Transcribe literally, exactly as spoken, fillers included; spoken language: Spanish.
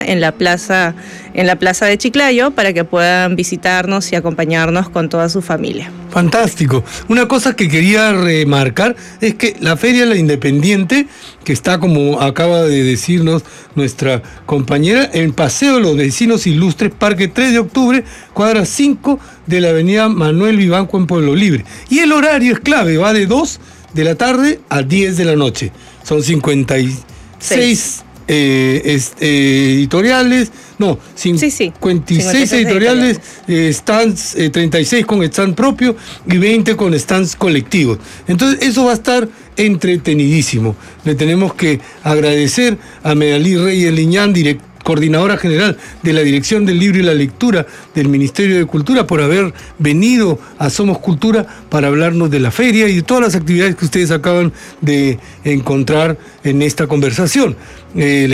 en la plaza, en la plaza de Chiclayo para que puedan visitarnos y acompañarnos con toda su familia. Fantástico. Una cosa que quería remarcar es que la Feria La Independiente, que está, como acaba de decirnos nuestra compañera, en Paseo de los Vecinos Ilustres, Parque tres de octubre, cuadra cinco de la avenida Manuel Vivanco en Pueblo Libre. Y el horario es clave, va de dos de la tarde a diez de la noche. Son cincuenta y seis eh, es, eh, editoriales, no, cincuenta y seis sí, sí. editoriales, eh, stands, eh, treinta y seis con stand propio y veinte con stands colectivos. Entonces eso va a estar entretenidísimo. Le tenemos que agradecer a Medalí Reyes Liñán, directora, coordinadora general de la Dirección del Libro y la Lectura del Ministerio de Cultura, por haber venido a Somos Cultura para hablarnos de la feria y de todas las actividades que ustedes acaban de encontrar en esta conversación. Eh,